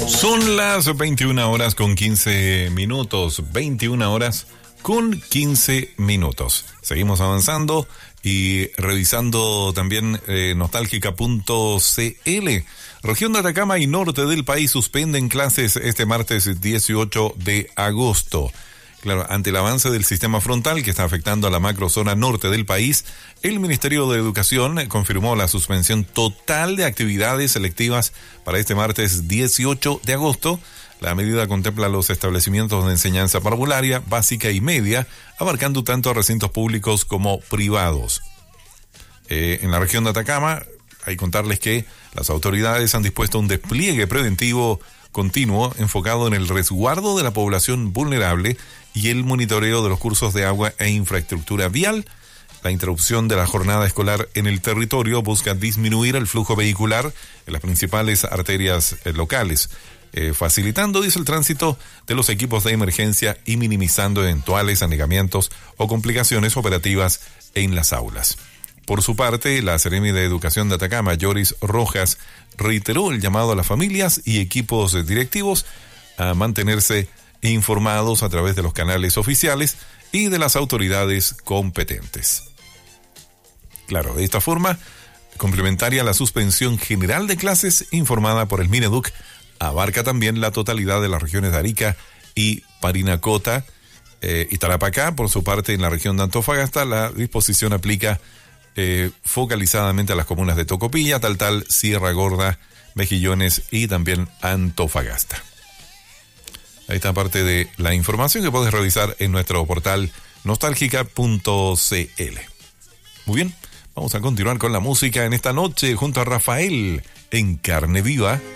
Son las 21 horas con 15 minutos. 21 horas con 15 minutos. Seguimos avanzando y revisando también nostálgica.cl. Región de Atacama y norte del país suspenden clases este martes 18 de agosto. Claro, ante el avance del sistema frontal que está afectando a la macrozona norte del país, el Ministerio de Educación confirmó la suspensión total de actividades selectivas para este martes 18 de agosto. La medida contempla los establecimientos de enseñanza parvularia, básica y media, abarcando tanto a recintos públicos como privados. En la región de Atacama, hay que contarles que las autoridades han dispuesto un despliegue preventivo continuo enfocado en el resguardo de la población vulnerable y el monitoreo de los cursos de agua e infraestructura vial. La interrupción de la jornada escolar en el territorio busca disminuir el flujo vehicular en las principales arterias locales, facilitando, dice, el tránsito de los equipos de emergencia y minimizando eventuales anegamientos o complicaciones operativas en las aulas. Por su parte, la Seremi de Educación de Atacama, Yoris Rojas, reiteró el llamado a las familias y equipos directivos a mantenerse informados a través de los canales oficiales y de las autoridades competentes. Claro, de esta forma, complementaria a la suspensión general de clases informada por el Mineduc, abarca también la totalidad de las regiones de Arica y Parinacota y Tarapacá. Por su parte, en la región de Antofagasta, la disposición aplica focalizadamente a las comunas de Tocopilla, Taltal, Sierra Gorda, Mejillones y también Antofagasta. Ahí está parte de la información que puedes revisar en nuestro portal nostálgica.cl. Muy bien, vamos a continuar con la música en esta noche junto a Rafael en Carne Viva.